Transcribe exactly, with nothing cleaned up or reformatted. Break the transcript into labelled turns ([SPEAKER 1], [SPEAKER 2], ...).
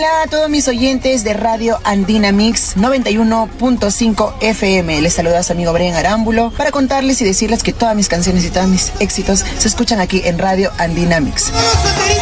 [SPEAKER 1] Hola a todos mis oyentes de Radio Andina Mix noventa y uno punto cinco F M. Les saluda a su amigo Brian Arámbulo para contarles y decirles que todas mis canciones y todos mis éxitos se escuchan aquí en Radio Andina Mix.